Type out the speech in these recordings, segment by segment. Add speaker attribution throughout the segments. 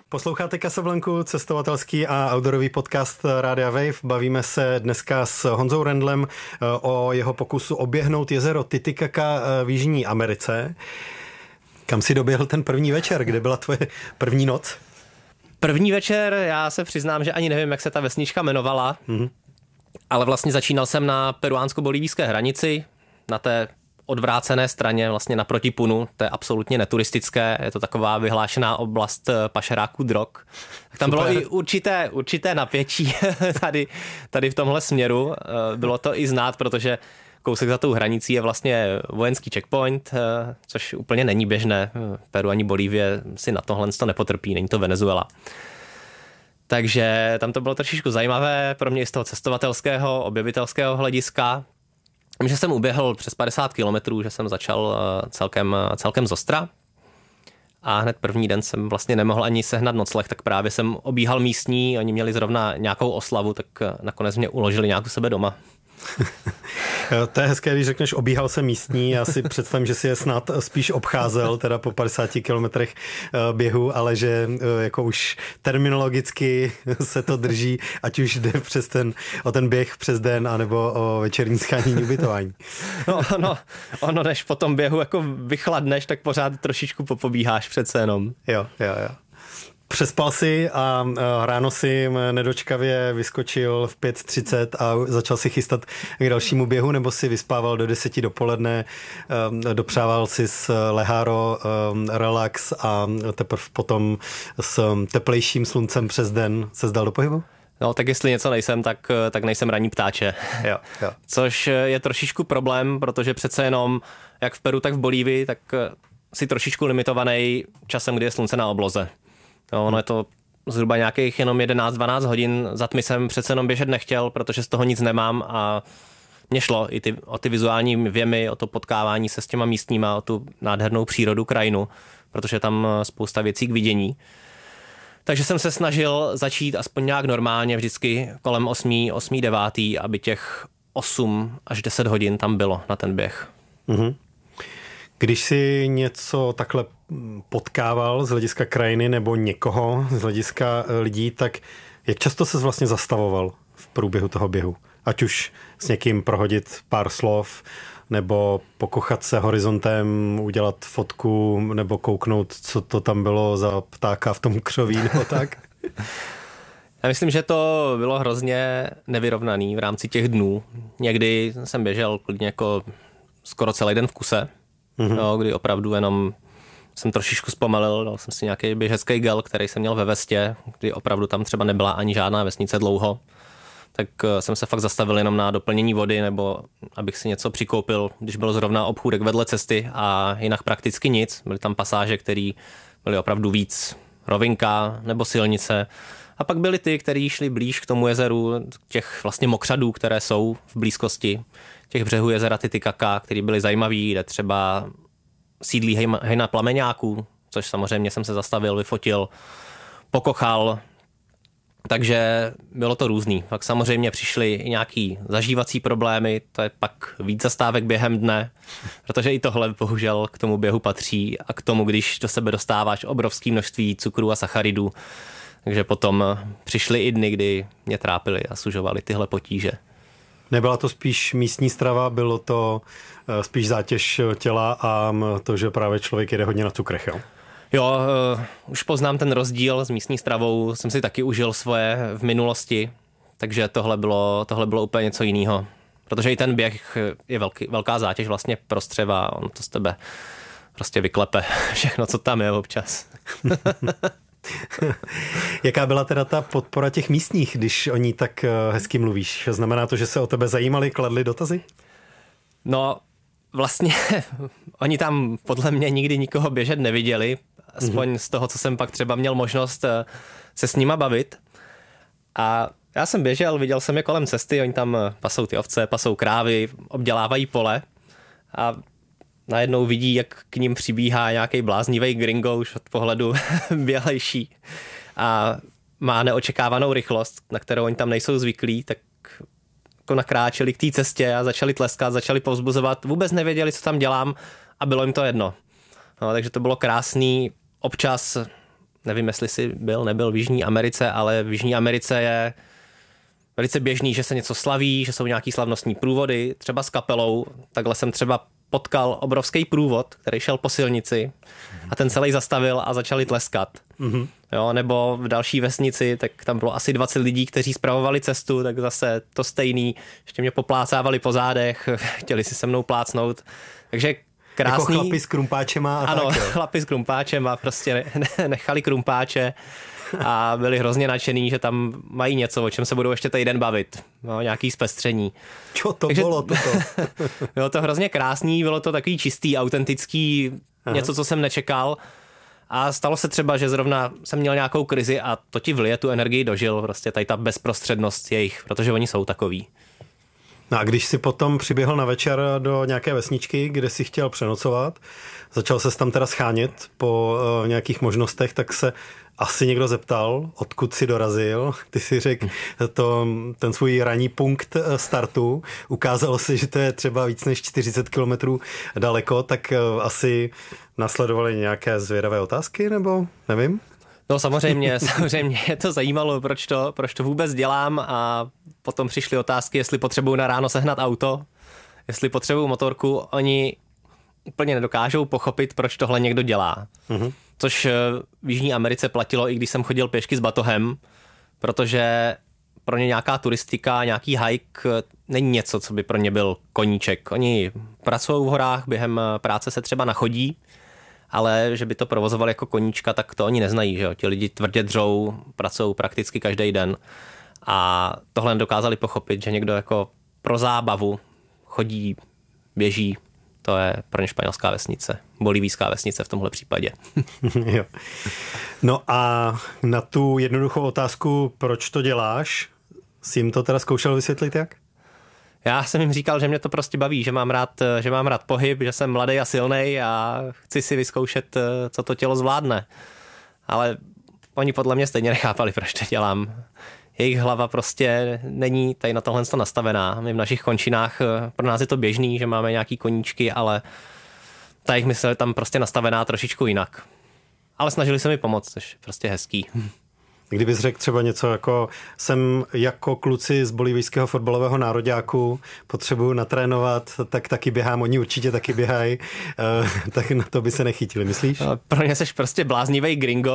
Speaker 1: Posloucháte Casablanku, cestovatelský a outdoorový podcast Rádia Wave. Bavíme se dneska s Honzou Rendlem o jeho pokusu oběhnout jezero Titicaca v Jižní Americe. Kam si doběhl ten první večer? Kde byla tvoje první noc?
Speaker 2: První večer, já se přiznám, že ani nevím, jak se ta vesnička jmenovala, ale vlastně začínal jsem na peruánsko-bolívijské hranici, na té odvrácené straně, vlastně naproti Punu, to je absolutně neturistické, je to taková vyhlášená oblast pašeráků drog. Tak tam bylo i určité napětí tady v tomhle směru, bylo to i znát, protože kousek za tou hranicí je vlastně vojenský checkpoint, což úplně není běžné. Peru ani Bolívie si na tohle to nepotrpí, není to Venezuela. Takže tam to bylo trošičku zajímavé pro mě i z toho cestovatelského, objevitelského hlediska. Že jsem uběhl přes 50 kilometrů, že jsem začal celkem zostra. A hned první den jsem vlastně nemohl ani sehnat nocleh, tak právě jsem obíhal místní, oni měli zrovna nějakou oslavu, tak nakonec mě uložili nějak u sebe doma.
Speaker 1: To je hezké, když řekneš obíhal se místní, já si představím, že si je snad spíš obcházel, teda po 50 kilometrech běhu, ale že jako už terminologicky se to drží, ať už jde o ten běh přes den, anebo o večerní shánění ubytování.
Speaker 2: Ono než po tom běhu jako vychladneš, tak pořád trošičku popobíháš přece jenom.
Speaker 1: Jo. Přespal si a ráno si nedočkavě vyskočil v 5:30 a začal si chystat k dalšímu běhu, nebo si vyspával do 10 dopoledne, dopřával si s leháro, relax a teprve potom s teplejším sluncem přes den se zdal do pohybu?
Speaker 2: No, tak jestli něco nejsem, tak nejsem ranní ptáče.
Speaker 1: Jo.
Speaker 2: Což je trošičku problém, protože přece jenom jak v Peru, tak v Bolívii, tak si trošičku limitovaný časem, kdy je slunce na obloze. No, ono je to zhruba nějakých jenom 11-12 hodin, za tmy jsem přece jenom běžet nechtěl, protože z toho nic nemám a mě šlo i o ty vizuální věmy, o to potkávání se s těma místníma, o tu nádhernou přírodu, krajinu, protože tam spousta věcí k vidění. Takže jsem se snažil začít aspoň nějak normálně, vždycky kolem 8-9, aby těch 8 až 10 hodin tam bylo na ten běh.
Speaker 1: Mhm. Když si něco takhle potkával z hlediska krajiny nebo někoho z hlediska lidí, tak jak často ses vlastně zastavoval v průběhu toho běhu? Ať už s někým prohodit pár slov, nebo pokochat se horizontem, udělat fotku, nebo kouknout, co to tam bylo za ptáka v tom křoví, nebo tak?
Speaker 2: Já myslím, že to bylo hrozně nevyrovnaný v rámci těch dnů. Někdy jsem běžel klidně jako skoro celý den v kuse, kdy opravdu jenom jsem trošičku zpomalil, dal jsem si nějaký běžecký gel, který jsem měl ve vestě, kdy opravdu tam třeba nebyla ani žádná vesnice dlouho. Tak jsem se fakt zastavil jenom na doplnění vody, nebo abych si něco přikoupil, když byl zrovna obchůdek vedle cesty a jinak prakticky nic. Byly tam pasáže, které byly opravdu víc rovinka nebo silnice. A pak byly ty, které šly blíž k tomu jezeru, těch vlastně mokřadů, které jsou v blízkosti těch břehů jezera Titicaca, které byly zajímavý, kde třeba sídlí hejna plameňáků, což samozřejmě jsem se zastavil, vyfotil, pokochal, takže bylo to různý. Pak samozřejmě přišly i nějaký zažívací problémy, to je pak víc zastávek během dne, protože i tohle bohužel k tomu běhu patří a k tomu, když do sebe dostáváš obrovské množství cukrů a sacharidů. Takže potom přišly i dny, kdy mě trápily a sužovaly tyhle potíže.
Speaker 1: Nebyla to spíš místní strava, bylo to spíš zátěž těla a to, že právě člověk jede hodně na cukrech, jo?
Speaker 2: Jo, už poznám ten rozdíl s místní stravou, jsem si taky užil svoje v minulosti, takže tohle bylo úplně něco jiného. Protože i ten běh je velká zátěž vlastně pro střeva, on to z tebe prostě vyklepe všechno, co tam je občas.
Speaker 1: Jaká byla teda ta podpora těch místních, když o ní tak hezky mluvíš? Znamená to, že se o tebe zajímali, kladli dotazy?
Speaker 2: No, vlastně oni tam podle mě nikdy nikoho běžet neviděli, aspoň z toho, co jsem pak třeba měl možnost se s nima bavit. A já jsem běžel, viděl jsem je kolem cesty, oni tam pasou ty ovce, pasou krávy, obdělávají pole a najednou vidí, jak k ním přibíhá nějaký bláznivý gringo už od pohledu bělejší a má neočekávanou rychlost, na kterou oni tam nejsou zvyklí, tak jako nakráčeli k té cestě a začali tleskat, začali povzbuzovat, vůbec nevěděli, co tam dělám a bylo jim to jedno. No, takže to bylo krásný. Občas nevím, jestli jsi nebyl v Jižní Americe, ale v Jižní Americe je velice běžný, že se něco slaví, že jsou nějaký slavnostní průvody, třeba s kapelou. Takhle jsem třeba potkal obrovský průvod, který šel po silnici a ten celý zastavil a začali tleskat. Mm-hmm. Jo, nebo v další vesnici, tak tam bylo asi 20 lidí, kteří spravovali cestu, tak zase to stejný, ještě mě poplácávali po zádech, chtěli si se mnou plácnout. Takže krásný.
Speaker 1: Jako chlapi s krumpáčema a
Speaker 2: ano,
Speaker 1: tak.
Speaker 2: Ano, chlapi s krumpáčem a prostě nechali krumpáče a byli hrozně nadšený, že tam mají něco, o čem se budou ještě týden bavit. No, nějaký zpestření.
Speaker 1: Čo to bylo toto?
Speaker 2: Bylo to hrozně krásný, bylo to takový čistý, autentický, něco, co jsem nečekal. A stalo se třeba, že zrovna jsem měl nějakou krizi a to ti vlije tu energii dožil, prostě tady ta bezprostřednost jejich, protože oni jsou takový.
Speaker 1: No a když si potom přiběhl na večer do nějaké vesničky, kde si chtěl přenocovat, začal ses tam teda schánět po nějakých možnostech, tak se asi někdo zeptal, odkud si dorazil. Ty si řekl ten svůj ranní punkt startu. Ukázalo se, že to je třeba víc než 40 kilometrů daleko, tak asi nasledovaly nějaké zvědavé otázky, nebo nevím?
Speaker 2: No samozřejmě je to zajímalo, proč to vůbec dělám a potom přišly otázky, jestli potřebuju na ráno sehnat auto, jestli potřebuju motorku. Oni úplně nedokážou pochopit, proč tohle někdo dělá. Mm-hmm. Což v Jižní Americe platilo, i když jsem chodil pěšky s batohem, protože pro ně nějaká turistika, nějaký hike není něco, co by pro ně byl koníček. Oni pracují v horách, během práce se třeba nachodí, ale že by to provozovali jako koníčka, tak to oni neznají. Že jo? Ti lidi tvrdě dřou, pracují prakticky každý den a tohle nedokázali pochopit, že někdo jako pro zábavu chodí, běží. To je pro ně španělská vesnice, bolivijská vesnice v tomhle případě.
Speaker 1: Jo. No a na tu jednoduchou otázku, proč to děláš, jsi jim to teda zkoušel vysvětlit jak?
Speaker 2: Já jsem jim říkal, že mě to prostě baví, že mám rád pohyb, že jsem mladý a silnej a chci si vyzkoušet, co to tělo zvládne. Ale oni podle mě stejně nechápali, proč to dělám. Jejich hlava prostě není tady na tohle nastavená. My v našich končinách, pro nás je to běžný, že máme nějaký koníčky, ale ta jejich mysl je tam prostě nastavená trošičku jinak. Ale snažili se mi pomoct, což je prostě hezký.
Speaker 1: Kdybys řekl třeba něco jako jsem jako kluci z bolivijského fotbalového nároďáku, potřebuju natrénovat, tak taky běhám, oni určitě taky běhají, tak na to by se nechytili, myslíš?
Speaker 2: No, pro ně seš prostě bláznivej gringo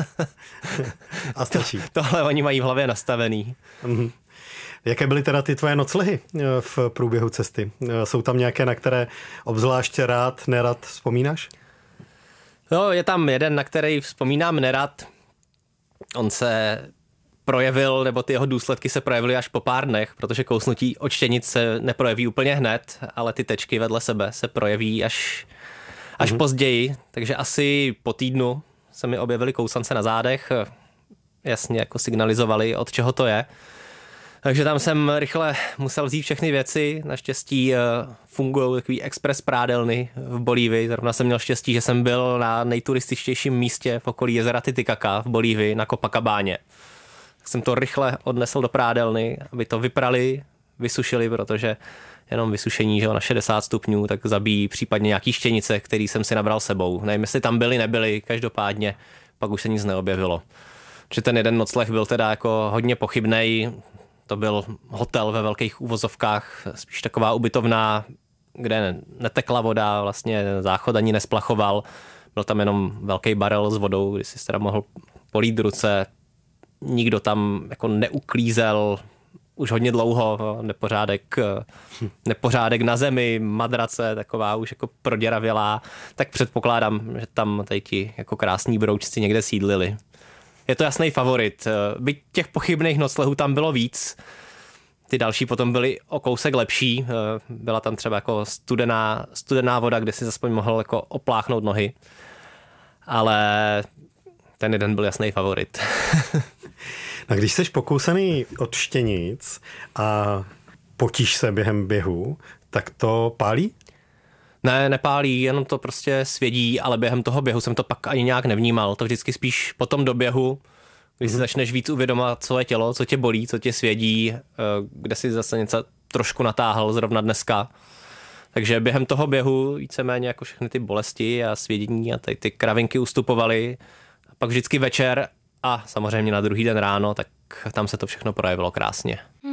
Speaker 1: a stačí.
Speaker 2: Tohle oni mají v hlavě nastavený.
Speaker 1: Mm-hmm. Jaké byly teda ty tvoje noclehy v průběhu cesty? Jsou tam nějaké, na které obzvlášť nerad vzpomínáš?
Speaker 2: No, je tam jeden, na který vzpomínám nerad. On se projevil, nebo ty jeho důsledky se projevily až po pár dnech, protože kousnutí od štěnic se neprojeví úplně hned, ale ty tečky vedle sebe se projeví až později. Takže asi po týdnu se mi objevily kousance na zádech, jasně jako signalizovali, od čeho to je. Takže tam jsem rychle musel vzít všechny věci. Naštěstí fungují takový express prádelny v Bolívii. Zrovna jsem měl štěstí, že jsem byl na nejturističtějším místě v okolí jezera Titicaca v Bolívii na Copacabáně. Tak jsem to rychle odnesl do prádelny, aby to vyprali, vysušili, protože jenom vysušení, že na 60 stupňů, tak zabíjí případně nějaký štěnice, který jsem si nabral sebou. Nevím, jestli tam nebyly, každopádně pak už se nic neobjevilo. Že ten jeden nocleh byl teda jako hodně pochybnej. To byl hotel ve velkých uvozovkách, spíš taková ubytovna, kde netekla voda, vlastně záchod ani nesplachoval. Byl tam jenom velký barel s vodou, kdy si teda mohl polít ruce. Nikdo tam jako neuklízel už hodně dlouho, nepořádek na zemi, madrace taková už jako proděravělá. Tak předpokládám, že tam tady ti jako krásní broučci někde sídlili. Je to jasný favorit. Byť těch pochybných noclehů tam bylo víc. Ty další potom byly o kousek lepší. Byla tam třeba jako studená voda, kde si aspoň mohl jako opláchnout nohy. Ale ten jeden byl jasný favorit.
Speaker 1: A když jsi pokousaný od štěnic a potíš se během běhu, tak to pálí?
Speaker 2: Ne, nepálí, jenom to prostě svědí, ale během toho běhu jsem to pak ani nějak nevnímal. To vždycky spíš potom do běhu, když si začneš víc uvědomovat, co je tělo, co tě bolí, co tě svědí, kde si zase něco trošku natáhl zrovna dneska. Takže během toho běhu víceméně jako všechny ty bolesti a svědění a ty kravinky ustupovaly. pak vždycky večer a samozřejmě na druhý den ráno, tak tam se to všechno projevilo krásně.